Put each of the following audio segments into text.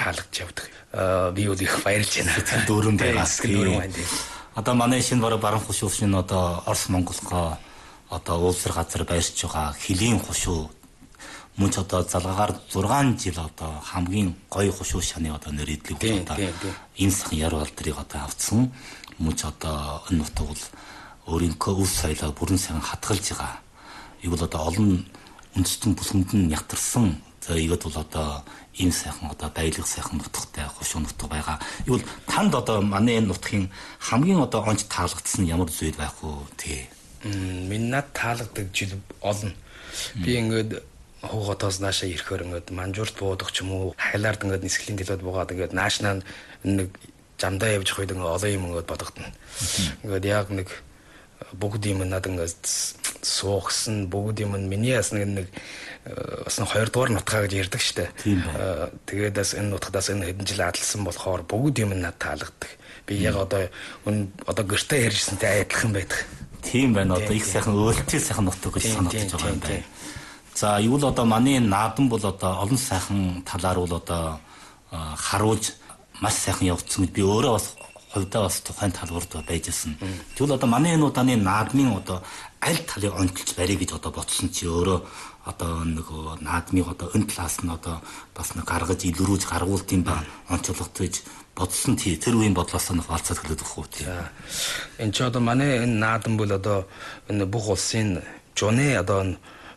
таалагдж явдаг. Би бол их баярлж байна. Дүүрэн байгаас. байна. Одоо манай шинэ баруун хушуушин одоо Орос Монголгоо одоо уулзар газар байрч байгаа хөлийн хушуу мөн ч одоо залгаагаар 6 жил одоо хамгийн гоё хушуу шаны одоо нэрийдлийг одоо энэ сахын яр балдрыг одоо авцсан мөн ч одоо энэ нутаг бол өөрийнхөө үс соёлоо бүрэн сайн хатгалж байгаа. Ийм бол одоо олон үндэстэн бүлгэнд нь ятарсан. За ийгэд бол одоо ийм сайхан одоо баялаг сайхан нутагтай хушуу нутаг байгаа. Ийм бол танд одоо манай энэ нутгийн хамгийн одоо онц таалагдсан ямар зүйл байх вэ? Тий. Минь над таалагддаг жил олон. Би ингээд хуугатаас нааша ирэхээр ингээд манжуурт буудах ч юм уу хайлаард ингээд нисгэлийн дэлбод буугаад ингээд наашнаа нэг жамдаа явж хойд ингээд олон юм ингээд бодогдно. Ингээд яг нэг бүгд юм надад ингээд суухсан бүгд юм миний бас нэг бас 2 дугаар нутгаа гэж ярьдаг штэ. Тэгээд бас энэ нутгадаас энэ хэдэн жил адалсан болохоор бүгд юм надад таалагддаг. Би яг одоо гэртээ ярьжсантай адилхан байдаг. Тийм байна. Одоо их сайхан өөлтөө сайхан нутаг гэж санагдаж байгаа юм байна. За юу л одоо манай наадан бол одоо олон сайхан талаар бол одоо харуулж маш сайхан явагдсан гэж би өөрөө бас хувьдаа бас тухайн талбарт байж ирсэн. Тэгвэл одоо манай энэ удааны наадмын одоо аль талыг онцлж барья гэж одоо бодсон чи өөрөө одоо нөгөө наадмыг одоо энэ талаас нь одоо бас нэг гаргаж илрүүлж гаргуулт юм ба онцлогт гэж бодсон тэр үеийн бодлоос нь хаалцаад хэлээд өгөх үү тий. Энд ч одоо манай энэ наадан бол одоо энэ бүх улсын жонэ одоо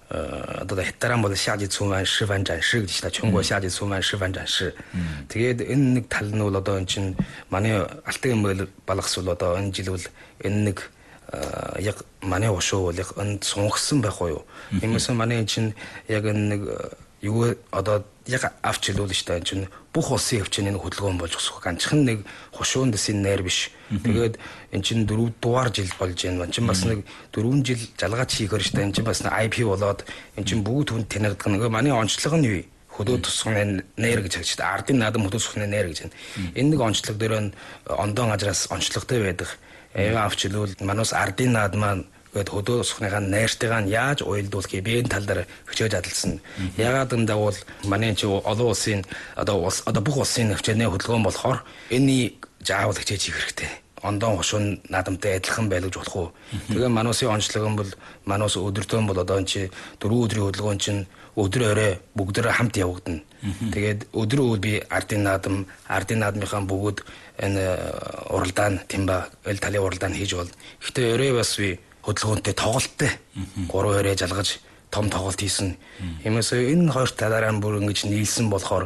хятаран бол шаажи цуман шиван жаншиг гэж та чонгоо шаажи цуман шиван жаншиг. Тэгээд энэ нэг тал нь бол одоо энэ чинь манай алтан эмээл балгас бол одоо энэ жил бол энэ нэг яг манай ушуу бол яг энэ сунгасан байх уу юу. Иймээс манай энэ чинь яг энэ нэг юу одоо яг авч илүүл штэ энэ чинь бүх улсын хөвчний хөдөлгөөн болж өсөх ганцхан нэг хушуунд дэс нээр биш. Тэгээд энэ чинь 4 дугаар жил болж байна. Энд чинь бас нэг 4 жил жалгаач хийхээр штэ энэ чинь бас IP болоод энэ чинь бүгд хүнд танигдах нэг манай онцлог нь юу? Хөдөө тусганы нээр гэж хэлж штэ. Ардын наадам хөдөө тусганы нээр гэж байна. Энэ нэг онцлог дээр нь ондоон газраас онцлогтой байдаг. Авч илүүл манус ардын наадмаа гээд хөдөө тусгыныхаа найртайгаа яаж уйлдуулах бэ тал дээр хичээж адалсан. Ягаад энэ дагуул манай чи олон улсын одоо бүх улсын хвчээний хөдөлгөөн болохоор энэний заавал хичээж хийх хэрэгтэй. Ондоон хушуун наадамтай адилхан байлгаж болох уу? Тэгээ мануусын онцлог нь бол манус өдөртөө бол одоо чи 4 өдрийн хөдөлгөөн чинь өдөр орой бүгдээрээ хамт явагдана. Тэгээд өдөр өдөр би ардын наадмынхаа бүгд энэ уралдаан тимба эл талын уралдаан хийж болно. Гэхдээ орой бас би хөдөлгөөнтэй тоглолттой 3 өрөө жалгаж том тоглолт хийсэн. Иймээс энэ хоёр талаараа бүр ингэж нийлсэн болохоор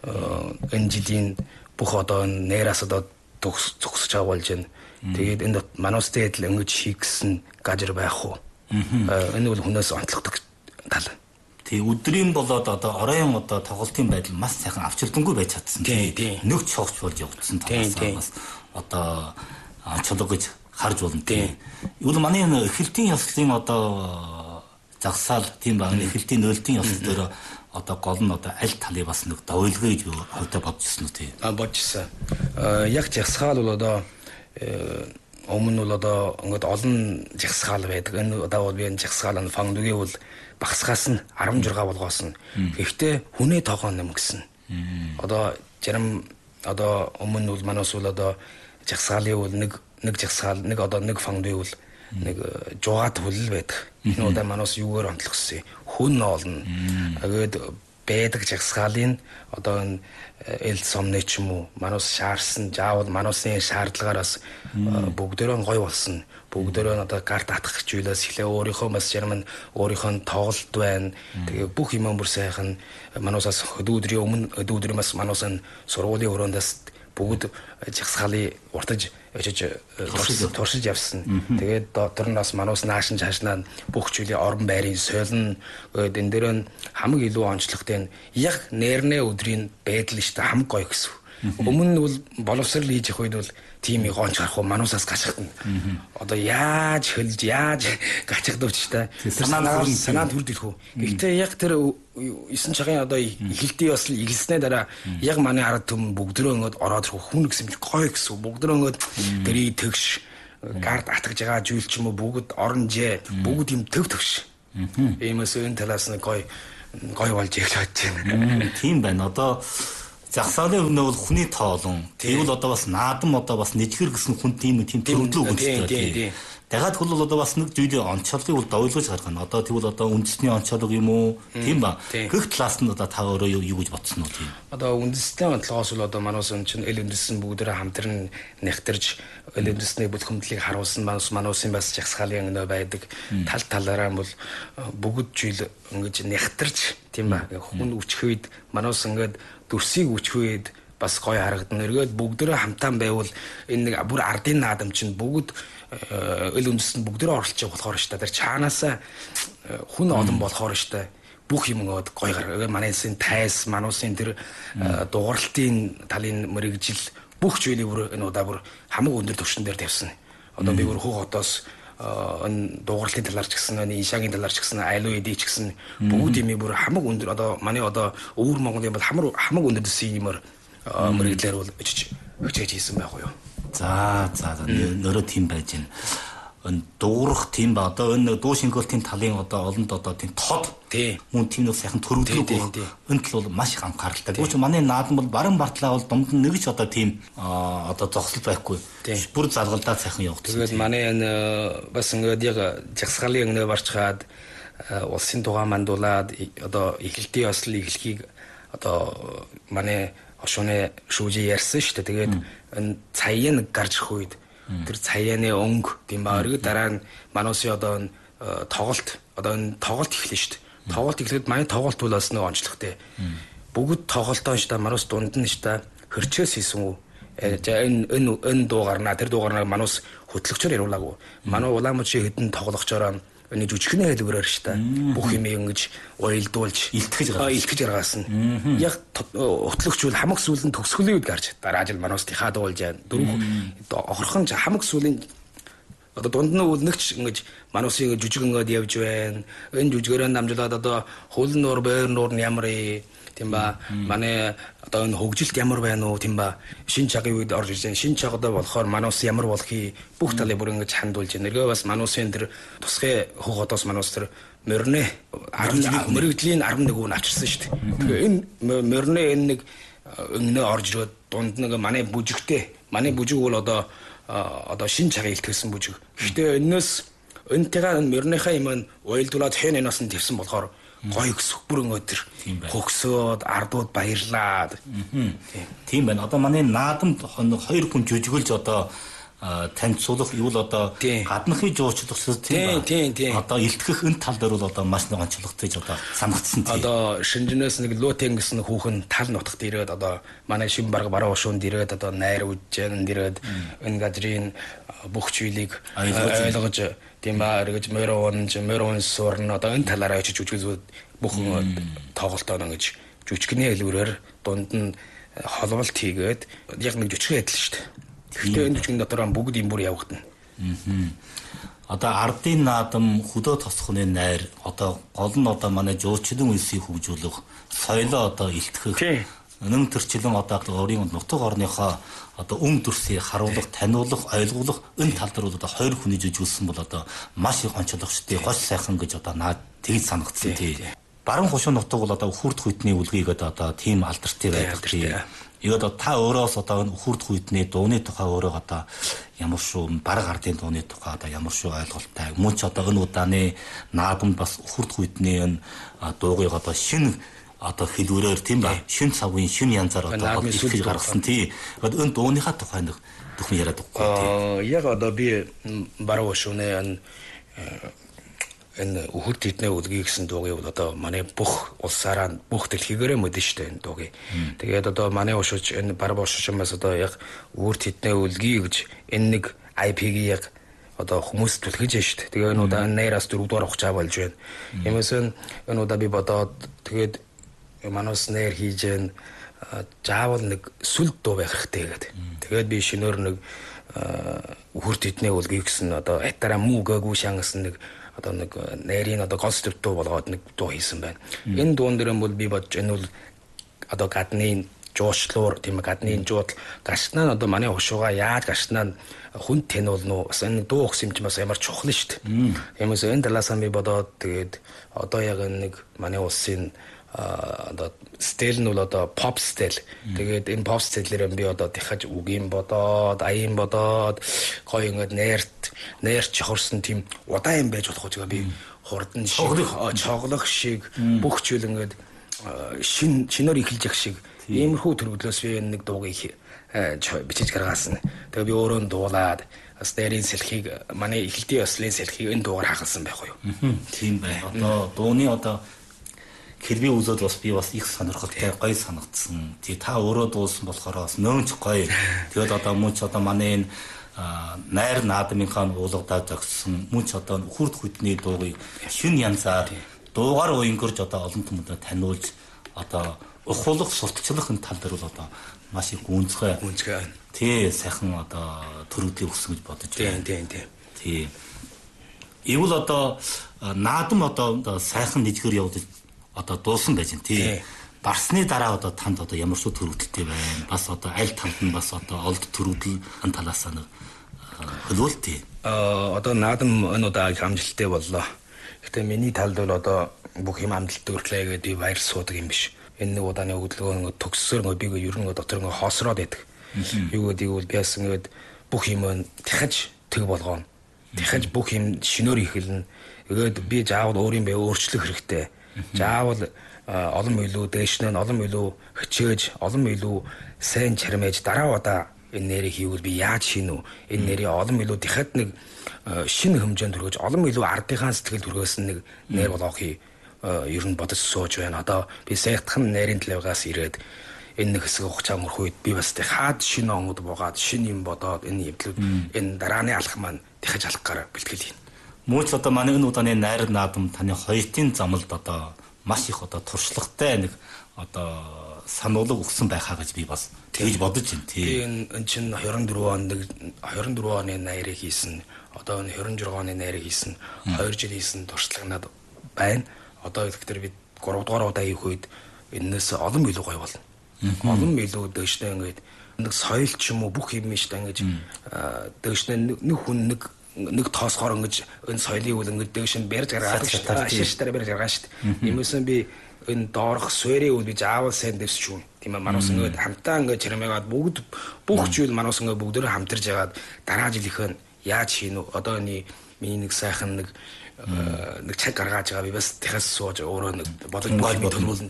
энэ жилийн бүх одоо нээраас одоо зогсож байгаа болж байна. Тэгээд энэ манустай адил ингэж хийх гэсэн газар байх уу? Энэ бол хүнээс онцлогдох тал. Тэг өдрийн болоод одоо оройн одоо тоглолтын байдал маш сайхан авчирдангуй байж чадсан. Нэг цогч болж явагдсан талаас одоо чулуу гэж харж болно тийм. Юу л манай энэ эхлэлтийн ёслолын одоо загсаал тийм ба эхлэлтийн нөлтийн ёслол дээр одоо гол нь одоо аль талыг бас нэг довойлгоо гэж хувьдаа бодчихсон үү тийм. Бодчихсон. Яг жагсаал бол одоо өмнө бол одоо ингээд олон жагсаал байдаг. Энэ одоо би энэ жагсаалын фондгийн бол багсгаас нь 16 болгоос нь. Гэхдээ хүнээ тоогоо нэмгсэн. Одоо зарим одоо өмнө бол манаас бол одоо жагсаалын бол нэг жагсаал нэг фондгийн бол нэг жугаад хүлэл байдаг. Энэ удаа манаас юугаар онцлогсон. Хүн олно. Тэгээд байдаг жагсаалын одоо энэ эл сомны ч юм уу манус шаарсан заавал манусын шаардлагаараас бүгдөө гой болсон. Бүгдөө одоо карт атгах зүйлээс эхлээ өөрийнхөө бас зарим нь өөрийнхөө тоглолт байна. Тэгээ бүх юм бүр сайхан манусаас өдөөдрийн бас манусын сургуулийн өрөөндөөс бүгд жагсаалын уртаж очиж туршиж явсан. Тэгээд доторноос манус наашин цаашнаа бүх зүйлийн орон байрын соёлн гээд энэ дээр нь хамгийн илүү онцлогтой нь яг нэрнээ өдрийн байдал шүү дээ хамгийн гоё гэсэн. Өмнө нь бол боловсрал хийж явах үед бол тийм их онц харах уу манусаас гачхтана. Одоо яаж хөлж яаж гачхдавч та санаанд хүрдэх үү. Гэхдээ яг тэр 9 цагийн одоо эхэлтийн ёсл игэлснээ дараа яг манай ард түмэн бүгдрөө ингээд ороод ирэх хүн гэсэн гоё гэсэн. Бүгдрөө ингээд гэрий төгш гард атгаж байгаа зүйл ч юм уу бүгд оронжээ бүгд юм төвш. Иймээс энэ талаас нь гоё болж эхлэж байна. Тийм байна. Одоо Загсаалын өрнөө бол хүний тоолон. Тэгвэл одоо бас наадам одоо бас нэжгэр гэсэн хүн тийм төрөлөө өгнөстэй. Дагаад хөл бол одоо бас нэг зүйлийн онцлогыг бол довлгож гаргана. Одоо тэгвэл одоо үндэсний онцлог юм уу? Тийм ба. Гэх талаас нь одоо та өөрөө юу гэж бодсон уу тийм? Одоо үндэсний онцлогоос бол одоо манайс чинь эл үндэстэн бүгдээрээ хамтран нэгтэрж эл үндэстний бүл хөмдлийг харуулсан манайсын бас жагсаалын өнөө байдаг. Тал талаараа бол бүгд жил ингэж нэгтэрж тийм ба. Хүн үчх үед манайс ингээд дүрсийг үчх үед бас гоё харагдана. Эргээд бүгдээрээ хамтаан байвал энэ нэг бүр ардын наадам чинь бүгд эл үндэстэн бүгдээрээ оролцож болохоор шүү дээ. Тэр чаанаасаа хүн олон болохоор шүү дээ. Бүх юм гээд гоё гарга. Манайсын тайс, мануусын тэр дууралтын талын мэрэгжил бүх зүйлийг бүр энэ удаа бүр хамаг өндөр түвшин дээр тавьсан. Одоо би бүр хөө хотоос энэ дууралтын талаар ч гэсэн энэ ишагийн талаар ч гэсэн айлуу эдий ч гэсэн бүгд юм бүр хамаг өндөр одоо манай одоо өвөр Монголын бол хамаг өндөр төсвийн юмар мэрэгдлэр бол өчөж хийсэн байх уу. За нөрөө тийм байж байна. Энэ дуурах тийм ба одоо энэ дуу шингүүлтийн талын одоо олонд одоо тийм тод мөн тийм нэг сайхан төрөлдөг энэ тал бол маш их анхааралтай. Гэвч манай наадам бол баран бартлаа бол дунд нь нэг ч одоо тийм одоо зогсол байхгүй. Бүр залгалдаа сайхан явах. Тэгээд манай энэ бас ингээд яг жагсаалын өнөө барчгаад улсын тухай мандуулаад одоо эхлэлтийн ослын эхлэхийг одоо манай Ошооны шүүжи ярьсан шүү дээ. Тэгээд энэ цаяан гарч ирэх үед тэр цаяаны өнгө тийм ба өргөд дараа нь манайсын одоо тоглолт эхэлнэ шүү дээ. Тоглолт эхлэхэд манай тоглолт бол бас нэг онцлогтой. Бүгд тоглолтоо шүү дээ. Манайс дунд нь шүү дээ. Хөрчөөс хийсэн үү? Энэ дуу гарна. Тэр дуу гарнаа манайс хөтлөгчөөр яриулаагүй. Манай Улаанбаатарын хэдэн тоглогчороо энэ жүжигчний хэлбэрээр шүү дээ. Бүх юм ингэж уйлдуулж илтгэж гаргасан. Яг хөтлөгч бол хамаг сүүлэн төгсгөлийн үед гарч дараа жил манайс тихаа дуулж яана. Дөрөв охорхон хамаг сүүлийн одоо дунд нь үлнэгч ингэж манайсын жүжиг ингээд явж байна. Энэ жүжигээрээ намжуулаад одоо хөлн нуур, бээр нуур нь ямар тийм ба манай одоо энэ хөгжилт ямар байна уу тийм ба шин чагийн үед орж ирж байна. Шин чагда болохоор манайс ямар болохыг бүх талыг бүр ингэж хандуулж байна. Нөгөө бас манайсын тэр тусгай хөх хотоос манайс тэр мөрнө мэрэгжлийн 11 хүн авчирсан шүү дээ. Тэгээ энэ мөрнө энэ нэг өнгөнөө орж ирээд дунд нэг манай бүжиг бол одоо шин чагийн илтгэсэн бүжиг. Гэхдээ энэтэйгээ мөрнөхөө юм уйлдуулаад хэн энэс нь тавьсан болохоор гоё бүр өнөөдөр хөгсөөд ардууд баярлаад тийм байна. Одоо манай наадамд хоёр хүн жүжиглж одоо танилцуулах юу л одоо гадныхын жуулчлалс тийм одоо илтгэх энэ тал дээр бол одоо маш нэг онцлогтой одоо санагдсан тийм. Одоо шинжнээс нэг лотен гэсэн хүүхэн тал нутагт ирээд одоо манай шин бараг бараа ушуунд ирээд одоо найр үжжэнд ирээд энэ газрын бүх зүйлийг ойлгож тийм ба эргэж мөрөн суурна одоо энэ талаараа очиж жүжиглүүд бүх тоглолтоо ингэж жүжигний хэлбэрээр дунд нь холболт хийгээд яг нэг жүжигэн адил шүү дээ. Гэхдээ энэ жүжигэн дотор бүгд юм бүр явагдана. Одоо ардын наадам хөдөө тосхны найр одоо гол нь одоо манай жуулчлалын үйлсийг хөгжүүлэх соёлоо одоо илтгэх нэн төрчлэн одоо өөрийн нутаг орныхоо одоо өнгө дүрсийг харуулах, таниулах, ойлгуулах энэ тал дээр бол одоо хоёр хүний жүжиглсэн бол одоо маш их онцлогчтой, гоц сайхан гэж одоо наад тэгж санагдсан тий. Баруун хушуу нутаг бол одоо Үхүрд хүйтний үлгийг одоо тийм алдартай байдаг тий. Ийгод та өөрөөс одоо энэ Үхүрд хүйтний дууны тухай өөрөө одоо ямар шүү бараг ардын дууны тухай одоо ямар шүү ойлголттой. Мөн ч одоо энэ удааны наадамд бас Үхүрд хүйтний энэ дуугийг одоо шинэ одоо хэлбэрээр тийм ба шин цагийн шин янзаар одоо хэлж гаргасан тий. Энэ дууныхаа тухай нэг бүхэн яриад өгөхгүй тий. Яг одоо би баруун хушууны энэ Үхүрд хэдний үлгий гэсэн дуугийг бол одоо манай бүх улсаараа бүх дэлхийгээрээ мэдэн штэ энэ дуугийг. Тэгээд одоо манай ушууч энэ баруун хушуумаас одоо яг Үхүрд хэдний үлгий гэж энэ нэг IP-г яг одоо хүмүүс түлхэж штэ. Тэгээ энэ удаа нейраас 4 дугаар ухчаа болж байна. Юмсэн энэ удаа би бодоод тэгээд манус нэр хийж гэн заавал нэг сүл дуу байх хэрэгтэй гэдэг. Тэгээд би шинээр нэг Үхүрд хэдний үлгий гэсэн одоо хатараа муу гэгүү шангасан нэг одоо нэг нэрийн одоо концепт дуу болгоод нэг дуу хийсэн байна. Энэ дуун дээр бол би бодож энэ бол одоо гадны жуучлуур тийм гадны жуудал гашнаа одоо манай хушууга яаж гашнаа хүн таниулна уу? Бас энэ дуу өгс юм чи бас ямар чухал шүү дээ. Тиймээс энэ талаас нь би бодоод тэгээд одоо яг нэг манай улсын одоо стил нь бол одоо pop стил. Тэгээд энэ pop стилээр би одоо дахиж үгийн бодоод, аян бодоод гоё ингээд нээрч хорсон тийм удаан юм байж болох гэж би хурдан шиг чоглох шиг бүх зүйл ингээд шинээр эхэлж явах шиг иймэрхүү төрөлөөс би нэг дуугийг бичиж гаргасан. Тэгээ би өөрөө дуулаад бас дээрийн сэлхийг манай эхлэлтийн өслийн сэлхийг энэ дуугаар хагалсан байх уу. Тийм бай. Одоо дууны одоо хэрвээ үзээд бас би бас их сонирхолтой гоё санагдсан. Тий та өөрөө дуулсан болохоор бас нөөмч гоё. Тэгээд одоо мөн ч одоо манай энэ найр наадмынхаа уулгадаа зогссон мөн ч одоо хүрд хүдний дуугийг шин янзаар дуугаар уянгөрж одоо олон түмэнд таниулж одоо ухуулах сурталчлах энэ тал дээр бол одоо маш их гүнзгий. Тий сайхан одоо төрөлийг өгсөн гэж бодож байна. Тий. Игэл одоо наадам одоо сайхан нэжгэр явуулж одоо дуусан байж байна. Тий. Барсны дараа одоо танд одоо ямар ч төрөлтэй байна. Бас одоо аль талд нь бас одоо олд төрөлн талаас нь хөлөөлтэй. Одоо наадам энэ удаа амжилттай боллоо. Гэтэ миний талд бол одоо бүх юм амжилттай өрлөө гэдэг баяр суудаг юм биш. Энэ нэг удааны хөдөлгөөн төгссөөр би ер нь дотор хоосроод байдаг. Юу гэдэг би бас ингээд бүх юм дахиж тэг болгоно. Дахиж бүх юм шинээр ихэлнэ. Тэгээд би заавал өөрийн бай өөрчлөх хэрэгтэй. Заавал олон илүү дээшнээ олон илүү хичээж олон илүү сайн чармээж дараа удаа энэ нэрийг хийвэл би яаж хийнэ вэ? Энэ нэрийг олон илүү дахиад нэг шинэ хэмжээнд төргөж олон илүү ардынхаа сэтгэл төргөөс нэг нэр болгохыг ер нь бодож сууж байна. Одоо би сайхтхан нарийн талаагаас ирээд энэ нэг хэсэг хугацаа өнгөрөх үед би бас хаад шинэ онгод буугаад шинэ юм бодоод энэ явдлууд энэ дарааны алах маань дахиж алахгаар бэлтгэл хийн. Мөн ч одоо манай энэ удааны найр наадам таны хоёрын замалд одоо маш их одоо туршлагатай нэг одоо сануулга өгсөн байхаа гэж би бас тэгж бодож байна. Тий. Энэ чинь 24 оны найрыг хийсэн. Одоо энэ 26 оны найрыг хийсэн. 2 жил хийсэн туршлаганад байна. Одоо ихтэй бид 3 дугаар удаа хийх үед энэс олон илүү гоё болно. Олон илүү дэвшнээ ингээд нэг соёл ч юм уу бүх юм шүү дээ ингэж дэвшнээ нэг хүн нэг тоосгоор ингэж энэ соёлыг үл ингэж дэвшин барьж гаргаад шиштээр барьж гаргаад шүү дээ. Иймээсэн би энэ доорх суурийн үл би заавал сайн дэвсч юм. Тийм ээ манус ингээд хамтаа ингээд чирмээгаад бүх зүйл манус ингээд бүгдөө хамтарж ягаад дараа жилийнх нь яаж хийнэ одоо миний нэг сайхан нэг цаг гаргаж байгаа би бас дахиад сууж өөрөө нэг бодож төлөвлөн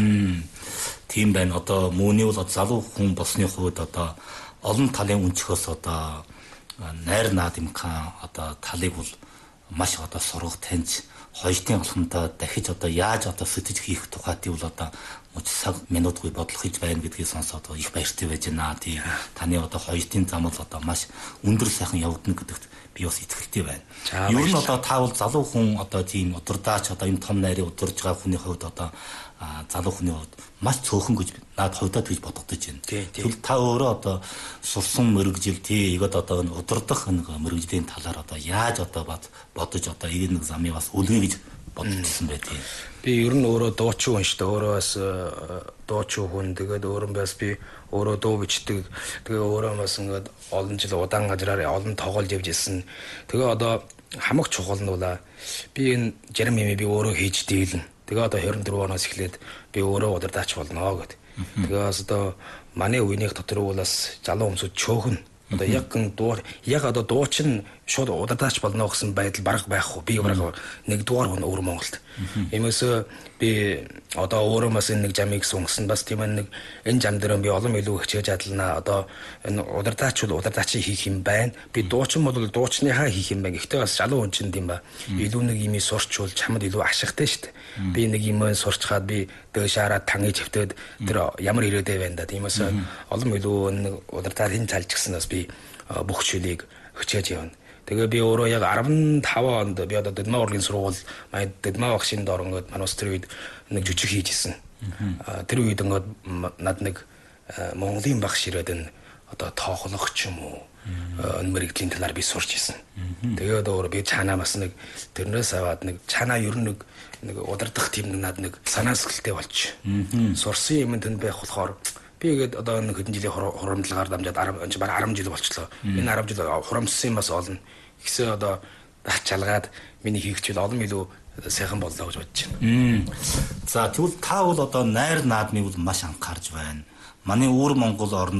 тийм байна. Одоо мөний бол залуу хүн болсны хувьд одоо олон талын өнцгөөс одоо найр наадмынхаа одоо талыг бол маш одоо сургах таньж хоёртын алхамдаа дахиж одоо яаж одоо сэтгэж хийх тухайд бол одоо цаг минутгүй бодлох хийж байна гэдгийг сонсоод их баяртай байж байна. Тийм таны одоо хоёртын замал одоо маш өндөр сайхан явагдана гэдэгт би бас итгэлтэй байна. Ер нь одоо та бол залуу хүн одоо тийм удирдаач одоо энэ том найрыг удирж байгаа хүний хувьд одоо залуу хүний хувьд маш цөөхөн гэж наад хувьдаа тэгж бодогдож байна. Тэгвэл та өөрөө одоо сурсан мэрэгжил тэгээд одоо энэ удирдах мэрэгжлийн талаар одоо яаж одоо бодож одоо энэ нэг замыг бас үлгэй гэж бодчихсон байдгийг. Би ер нь өөрөө дуучин хүн шүү дээ. Өөрөө бас дуучин хүн. Тэгээд өөрөө бас би өөрөө дуу бичдэг. Тэгээ өөрөө бас ингээд олон жил удаан газраар олон тоглож явж ирсэн. Тэгээ одоо хамаг чухал нь бол би энэ жарим юм би өөрөө хийж дийлнэ. Тэгээ одоо 24 оноос эхлээд би өөрөө удирдаач болно гэд. Тэгээ бас одоо манай үеийнх дотор бол бас залуу хүмүүсд чөөхөн. Одоо яг одоо дуучин шууд удирдаач болно гэсэн байдал бараг байхгүй. Би бараг нэгдүгээр хүн өвөр Монголд. Иймээс би одоо өөрөө бас энэ нэг жамыг сунгасан бас тийм нэг энэ жам дээр би олон илүү хичээж чадлаа. Одоо энэ удирдаач бол удирдаачийг хийх юм байна. Би дуучин бол дуучныхаа хийх юм байна. Гэхдээ бас залуу хүн чинь тийм ба. Илүү нэг юм сурчвал чамд илүү ашигтай шүү дээ. Би нэг юм сурчхаад би дэшаараа танги чивтэд тэр ямар ирээдэй байна да. Тиймээс олон илүү нэг удирдаачийн чалж гисэн бас би бүх зүйлийг хичээж явна. Тэгээ би өөрөө яг 15 онд би одоо Дэдмаа урлагийн сургууль манай Дэдмаа багшийн дор ингээд манус тэр үед нэг жүжиг хийж исэн. Тэр үед ингээд над нэг Монголын багш ирээд энэ одоо тоохлох ч юм уу энэ мэрэгжлийн талаар би сурч исэн. Тэгээд өөрөө би цаанаа бас нэг тэрнээс аваад нэг цаанаа ер нь нэг удирдах тийм над нэг санаа сэтгэлтэй болч. Сурсан юм тэнд байх болохоор би ингээд одоо нэг хэдэн жилийн хурамдлагаар дамжаад 10 жил болчихлоо. Энэ 10 жил хурамссан юм бас олно. Ихсээ одоо дач чалгаад миний хийгчвэл олон илүү сайхан боллоо гэж бодож байна. За тэгвэл та бол одоо найр наадмыг бол маш анхаарж байна. Манай өвөр Монгол орнд